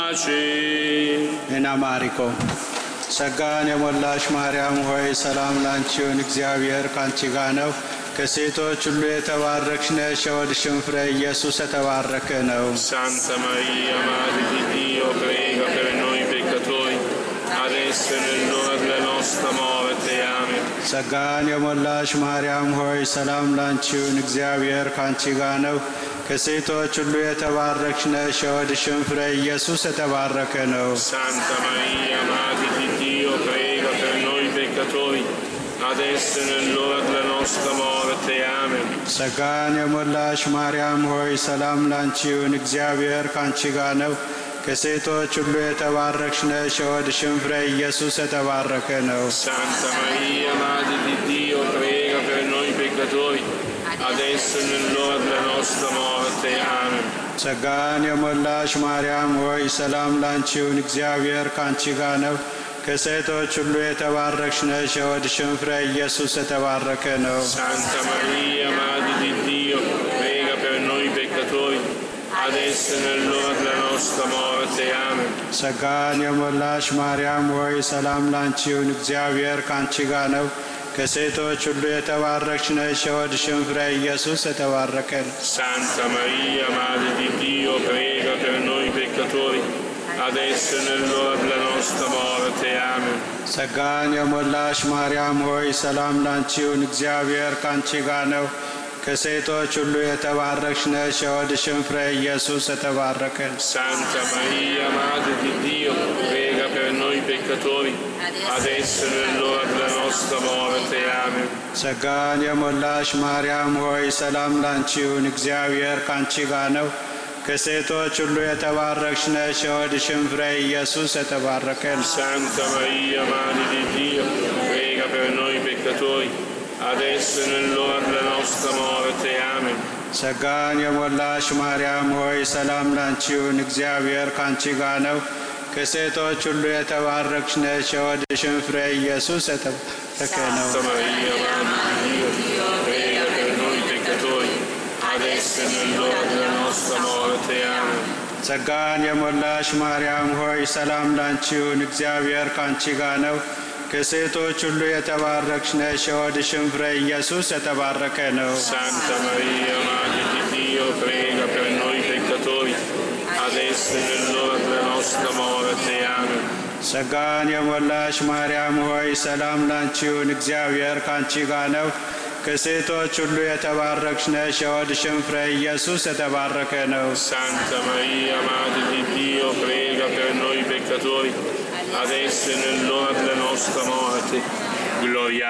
Ena Mariko. Sagan የሞላሽ ማርያም ሆይ ሰላም ላንቺ ይሁን እግዚአብሔር ካንቺ ጋር ነው ከሴቶች ሁሉ የተባረክሽ ነሽ የሆድሽም ፍሬ ኢየሱስ የተባረከ ነው Santa Maria Madre di Dio prega per noi peccatori adesso e nell'ora della nostra morte amen Sagan የሞላሽ ማርያም ሆይ ሰላም ላንቺ ይሁን እግዚአብሔር ካንቺ ጋር ነው ከሴቶች ሁሉ የተባረክሽ ነሽ የሆድሽም ፍሬ ኢየሱስ የተባረከ ነው Santa Maria Madre di Dio prega per noi peccatori adesso e nell'ora della nostra morte amen Sagan የሞላሽ ማርያም ሆይ ሰላም ላንቺ ይሁን እግዚአብሔር ካንቺ ጋር ነው ከሴቶች ሁሉ የተባረክሽ ነሽ የሆድሽም ፍሬ ኢየሱስ የተባረከ ነው Santa Maria Madre di Dio prega per noi peccatori adesso e nell'ora della nostra morte amen Sagan የሞላሽ ማርያም ሆይ ሰላም ላንቺ ይሁን እግዚአብሔር ካንቺ ጋር ነው ከሴቶች ሁሉ የተባረክሽ ነሽ የሆድሽም ፍሬ ኢየሱስ የተባረከ ነው Santa Maria Madre di Dio prega per noi peccatori adesso e nell'ora della nostra morte amen Sagan የሞላሽ ማርያም ሆይ ሰላም ላንቺ ይሁን እግዚአብሔር ካንቺ ጋር ነው ከሴቶች ሁሉ የተባረክሽ ነሽ የሆድሽም ፍሬ ኢየሱስ የተባረከ ነው Santa Maria Madre di Dio prega per noi peccatori adesso e nell'ora della nostra morte amen Sagan የሞላሽ ማርያም ሆይ ሰላም ላንቺ ይሁን እግዚአብሔር ካንቺ ጋር ነው ከሴቶች ሁሉ የተባረክሽ ነሽ የሆድሽም ፍሬ ኢየሱስ የተባረከ ነው Santa Maria Madre di Dio prega per noi peccatori adesso e nell'ora della nostra morte amen Sagan የሞላሽ ማርያም ሆይ ሰላም ላንቺ ይሁን እግዚአብሔር ካንቺ ጋር ነው ከሴቶች ሁሉ የተባረክሽ ነሽ የሆድሽም ፍሬ ኢየሱስ የተባረከ ነው Santa Maria Madre di Dio prega per noi peccatori adesso e nell'ora della nostra morte amen Sagan የሞላሽ ማርያም ሆይ ሰላም ላንቺ ይሁን እግዚአብሔር ካንቺ ጋር ነው ከሴቶች ሁሉ የተባረክሽ ነሽ የሆድሽም ፍሬ ኢየሱስ የተባረከ ነው Santa Maria Madre di Dio prega per noi peccatori adesso e nell'ora della nostra morte amen Sagan የሞላሽ ማርያም ሆይ ሰላም ላንቺ ይሁን እግዚአብሔር ካንቺ ጋር ነው ከሴቶች ሁሉ የተባረክሽ ነሽ የሆድሽም ፍሬ ኢየሱስ የተባረከ ነው Santa Maria Madre di Dio prega per noi peccatori adesso e nell'ora della nostra morte amen Sagan የሞላሽ ማርያም ሆይ ሰላም ላንቺ ይሁን እግዚአብሔር ካንቺ ጋር ነው ከሴቶች ሁሉ የተባረክሽ ነሽ የሆድሽም ፍሬ ኢየሱስ የተባረከ ነው Santa Maria Madre di Dio prega per noi peccatori adesso e nell'ora della nostra morte gloria